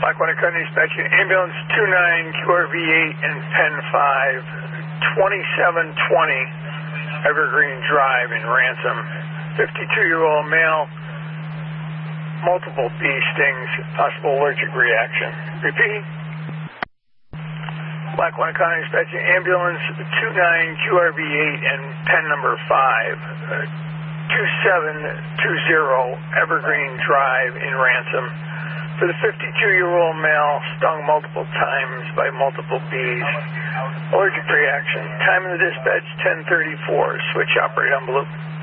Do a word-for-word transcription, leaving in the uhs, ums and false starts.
Lackawanna County Dispatching Ambulance two nine Q R V eight and Pen five, twenty-seven twenty Evergreen Drive in Ransom. fifty-two-year-old male, multiple bee stings, possible allergic reaction. Repeat. Lackawanna County Dispatching Ambulance two nine Q R V eight and Pen number five, uh, two seven two zero Evergreen Drive in Ransom. For the fifty-two-year-old male, stung multiple times by multiple bees. Allergic reaction. Time of the dispatch, ten thirty-four. Switch operator on blue.